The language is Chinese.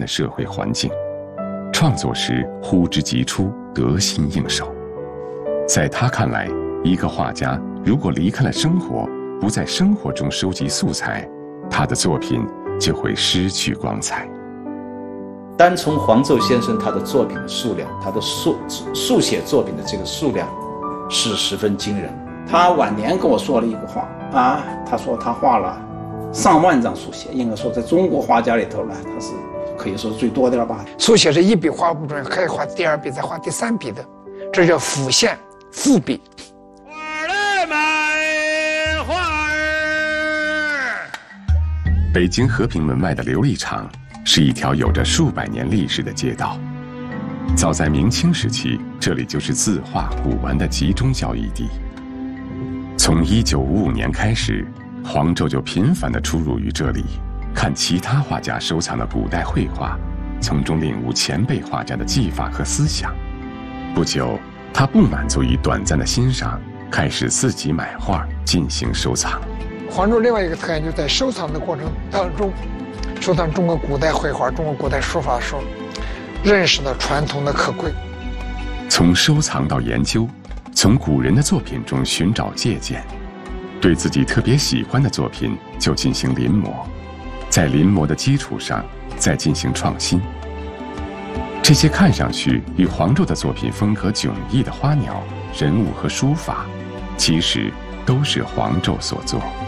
的社会环境，创作时呼之即出，得心应手。在他看来，一个画家如果离开了生活，不在生活中收集素材，他的作品就会失去光彩。 单从黄胄先生他的作品的数量，他的速写作品的这个数量是十分惊人。他晚年跟我说了一个话啊，他说他画了上万张速写，应该说在中国画家里头呢，他是可以说最多的了吧。 速写是一笔画不准，可以画第二笔再画第三笔的，这叫辅线复笔。 北京和平门外的琉璃厂是一条有着数百年历史的街道。早在明清时期，这里就是字画古玩的集中交易地。从1955年开始，黄胄就频繁地出入于这里，看其他画家收藏的古代绘画，从中领悟前辈画家的技法和思想。不久，他不满足于短暂的欣赏，开始自己买画进行收藏。 黄胄另外一个特点，就在收藏的过程当中，收藏中国古代绘画、中国古代书法的时候，认识到传统的可贵。 从收藏到研究，从古人的作品中寻找借鉴，对自己特别喜欢的作品就进行临摹，在临摹的基础上再进行创新。这些看上去与黄胄的作品风格迥异的花鸟、人物和书法，其实都是黄胄所作。